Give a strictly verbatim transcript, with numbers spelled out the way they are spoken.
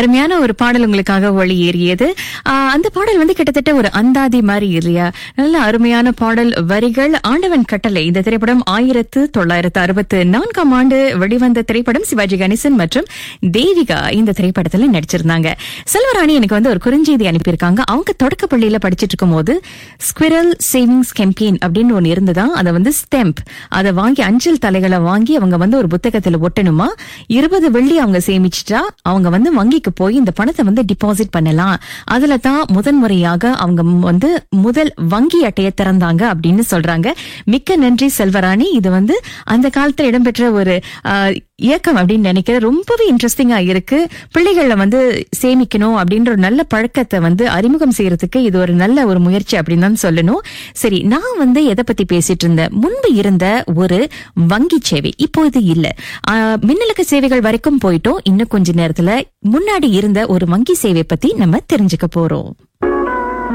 அருமையான ஒரு பாடல் உங்களுக்காக ஒளி ஏறியது. ஆஹ் அந்த பாடல் வந்து கிட்டத்தட்ட ஒரு அந்தாதி மாதிரி இல்லையா? நல்ல அருமையான பாடல் வரிகள். ஆண்டவன் கட்டளை இந்த திரைப்படம் ஆயிரத்து தொள்ளாயிரத்து அறுபத்து நான்காம் ஆண்டு வெளிவந்த திரைப்படம். சிவாஜி கணேசன் மற்றும் தேவிகா இந்த திரைப்படத்துல நடிச்சிருந்தாங்க. செல்வராணி எனக்கு வந்து ஒரு குறுஞ்செய்தி அனுப்பியிருக்காங்க. அவங்க தொடக்க பள்ளியில படிச்சிட்டு இருக்கும் போது ஸ்குவிரல் சேவிங்ஸ் கேம்பெயின் அப்படின்னு ஒண்ணு இருந்ததான். அதை வந்து ஸ்டெம்ப் அதை வாங்கி அஞ்சல் தலைகளை வாங்கி அவங்க வந்து ஒரு புத்தகத்துல ஒட்டணுமா. இருபது வெள்ளி அவங்க சேமிச்சுட்டா அவங்க வந்து வங்கிக்கு போய் இந்த பணத்தை வந்து டிபாசிட் பண்ணலாம். அதுல தான் முதன்முறையாக அவங்க வந்து முதல் வங்கி அட்டையை திறந்தாங்க அப்படின்னு சொல்றாங்க. மிக்க நன்றி செல்வராணி. இது வந்து அந்த காலத்துல இடம்பெற்ற ஒரு ஆஹ் இயக்கம் அப்படின்னு நினைக்கிறேன். ரொம்பவே இன்ட்ரெஸ்டிங்கா இருக்கு. பிள்ளைகளை வந்து சேமிக்கணும் அப்படின்ற ஒரு நல்ல பழக்கத்தை வந்து அறிமுகம் செய்யறதுக்கு இது ஒரு நல்ல ஒரு முயற்சி அப்படின்னு தான் சொல்லணும். சரி, நான் வந்து எதை பத்தி பேசிட்டு இருந்தேன்? முன்பு இருந்த ஒரு வங்கி சேவை இப்போது இல்ல. மின்னலுக்கு சேவைகள் வரைக்கும் போயிட்டோம். இன்னும் கொஞ்ச நேரத்துல முன்னாடி இருந்த ஒரு வங்கி சேவை பத்தி நம்ம தெரிஞ்சுக்க போறோம்.